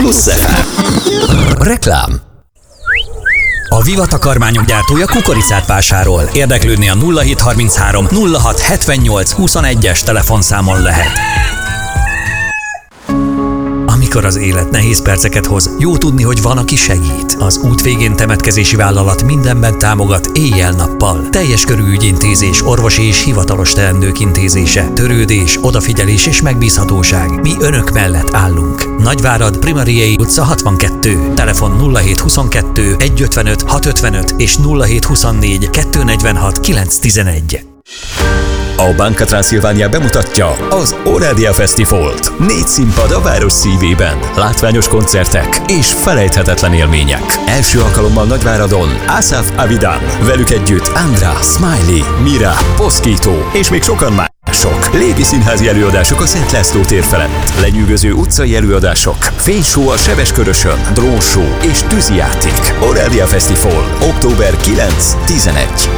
Plusz FM. Reklám. A Viva takarmányok gyártója kukoricát vásárol. Érdeklődni a 0733 06 78 21-es telefonszámon lehet. Amikor az élet nehéz perceket hoz, jó tudni, hogy van, aki segít. Az út végén temetkezési vállalat mindenben támogat éjjel-nappal. Teljes körű ügyintézés, orvosi és hivatalos teendők intézése, törődés, odafigyelés és megbízhatóság. Mi önök mellett állunk. Nagyvárad, Primariei utca 62. Telefon 0722 155 655 és 0724 246 911. A Banca Transilvania bemutatja az Aurália Fesztivált. 4 színpad a város szívében, látványos koncertek és felejthetetlen élmények. Első alkalommal Nagyváradon Asaf Avidan, velük együtt Andra, Smiley, Mira, Poszkító és még sokan mások. Légi színházi előadások a Szent László tér felett, lenyűgöző utcai előadások, fényshow a Sebeskörösön, drónshow és tűzijáték. Aurália Fesztivál, október 9-11.